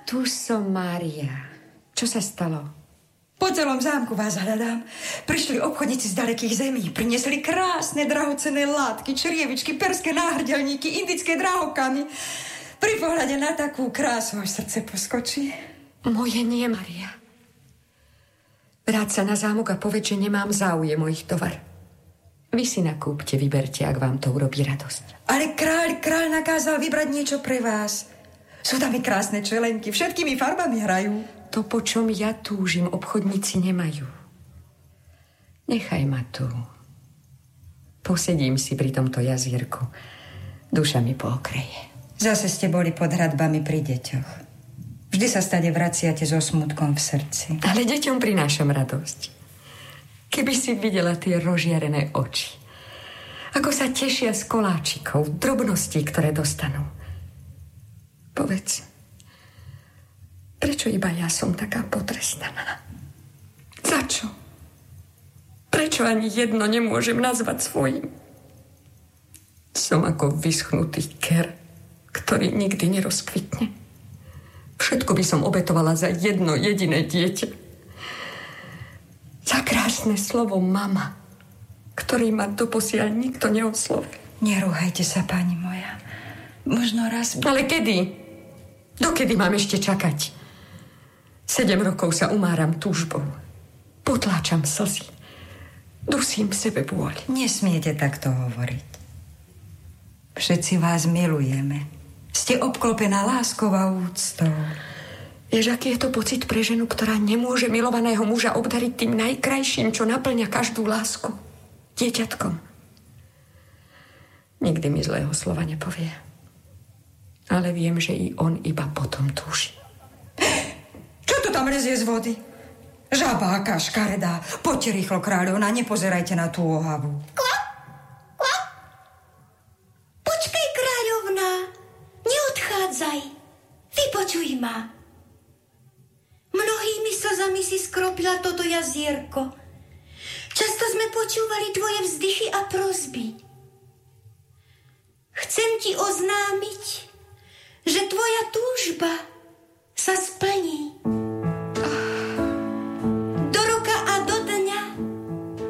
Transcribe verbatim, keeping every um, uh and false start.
tu som, Mária. Čo sa stalo? Po celom zámku vás hľadám. Prišli obchodníci z dalekých zemí. Priniesli krásne drahocenné látky, črievičky, perské náhrdelníky, indické drahokamy. Pri pohľade na takú krásu až srdce poskočí. Moje nie, Mária. Vráť sa na zámok a povedz, že nemám záujem o ich tovar. Vy si nakúpte, vyberte, ak vám to urobí radosť. Ale kráľ, kráľ nakázal vybrať niečo pre vás. Sú tam i krásne čelenky, všetkými farbami hrajú. To, po čom ja túžim, obchodníci nemajú. Nechaj ma tu. Posedím si pri tomto jazierku. Duša mi pookreje. Zase ste boli pod hradbami pri deťoch. Vždy sa stade vraciate so smutkom v srdci. Ale deťom prinášam radosť. Keby si videla tie rozžiarené oči. Ako sa tešia z koláčikov, drobností, ktoré dostanú. Povedz, prečo iba ja som taká potrestaná? Za čo? Prečo ani jedno nemôžem nazvať svojím? Som ako vyschnutý ker, ktorý nikdy nerozkvitne. Všetko by som obetovala za jedno jediné dieťa. Za krásne slovo mama, ktorý ma doposiaľ nikto neoslovil. Nerúhajte sa, pani moja. Možno raz... Ale kedy? Dokedy mám ešte čakať? Sedem rokov sa umáram túžbou. Potláčam slzy. Dusím v sebe bôľ. Nesmiete takto hovoriť. Všetci vás milujeme. Ste obklopená láskou a úctou. Vieš, aký je to pocit pre ženu, ktorá nemôže milovaného muža obdariť tým najkrajším, čo naplňa každú lásku? Dieťatkom. Nikdy mi zlého slova nepovie. Ale viem, že i on iba potom túži. Čo to tam lezie z vody? Žaba, aká škaredá. Poďte rýchlo, kráľovna, nepozerajte na tú ohavu. Kvak, kvak. Počkaj, kráľovna. Neodchádzaj. Vypočuj ma. Mnohými slzami si skropila toto jazierko. Často sme počúvali tvoje vzdychy a prosby. Chcem ti oznámiť, že tvoja túžba sa splní.